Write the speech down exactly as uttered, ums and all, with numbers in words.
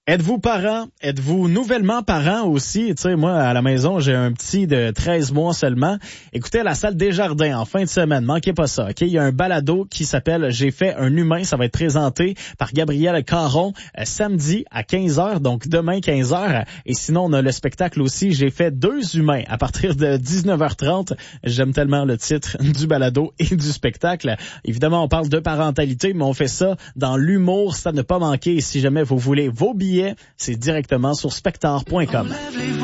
Êtes-vous parent? Êtes-vous nouvellement parent aussi? Tu sais, moi, à la maison, j'ai un petit de treize mois seulement. Écoutez, la salle Desjardins, en fin de semaine, manquez pas ça, OK? Il y a un balado qui s'appelle « J'ai fait un humain ». Ça va être présenté par Gabriel Caron euh, samedi à quinze heures, donc demain quinze heures. Et sinon, on a le spectacle aussi « J'ai fait deux humains » à partir de dix-neuf heures trente. J'aime tellement le titre du balado et du spectacle. Évidemment, on parle de parentalité, mais on fait ça dans l'humour. Ça ne pas manquer. Si jamais vous voulez vos billets, c'est directement sur spectar point com.